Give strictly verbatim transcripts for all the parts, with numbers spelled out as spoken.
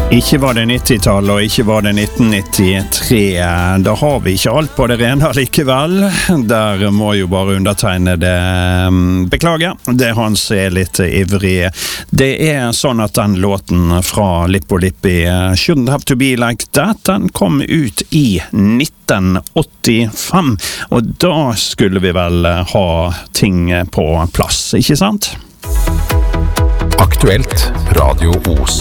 Ikke var det nittitallet, og ikke var det nitten nittitre. Da har vi ikke alt på det rene likevel. Der må jo bare undertegne det. Beklager, det han som er litt ivrig. Det er sånn at den låten fra Lippo Lippi, Shouldn't Have To Be Like That, den kom ut i nitten åttifem. Og da skulle vi vel ha ting på plass, ikke sant? Aktuelt Radio Os.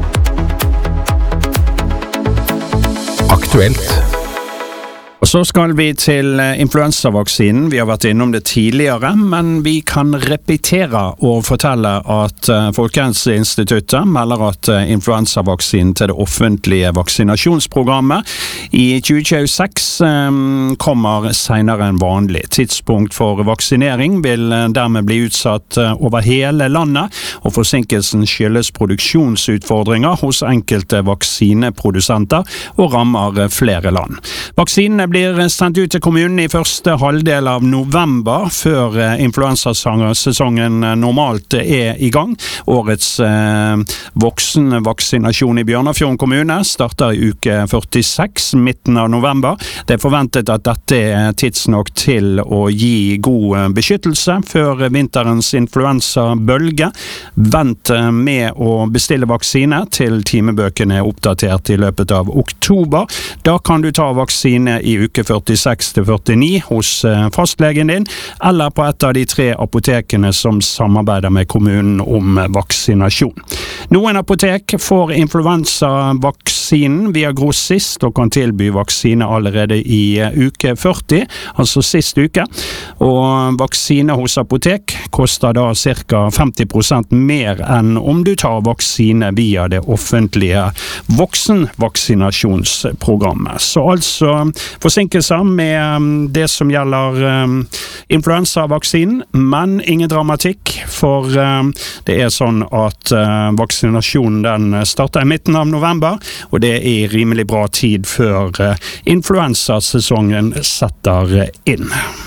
Aktuelt. Og så skal vi til influensavaksinen. Vi har vært innom det tidligere, men vi kan repetere og fortelle at Folkehelseinstituttet melder at influensavaksinen til det offentlige vaksinasjonsprogrammet i tjue tjueseks kommer senere enn vanlig. Tidspunkt for vaksinering vil dermed bli utsatt over hele landet, og forsinkelsen skyldes produksjonsutfordringer hos enkelte vaksineprodusenter og rammer flere land. Vaksinene blir sendt ut til kommunen i første halvdel av november, før influensasesongen normalt er i gang. Årets eh, voksenvaksinasjon i Bjørnafjorden kommune starter i uke førtiseks, midten av november. Det er forventet at dette er tidsnok til å gi god beskyttelse før vinterens influensabølge. Vent med å bestille vaksine til timebøkene er oppdatert i løpet av oktober. Da kan du ta vaksine i uke førtiseks til førtini hos fastlegen din, eller på et av de tre apotekene som samarbeider med kommunen om vaksinasjon. Noen apotek får influensavaksinen via grossist og kan tilby vaksine allerede i uke førti, altså sist uke. Og vaksine hos apotek koster da ca. femti prosent mer enn om du tar vaksine via det offentlige voksenvaksinasjonsprogrammet. Så altså forsinkelser med det som gjelder um, influensavaksinen, men ingen dramatikk, for um, det er sånn at uh, vaksinasjonen den starter i midten av november, og det er i rimelig bra tid før uh, influensasesongen setter inn.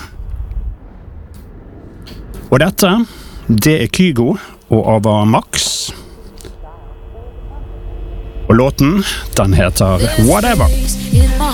Og dette, det er Kygo og Ava Max. Og låten, den heter Whatever. In my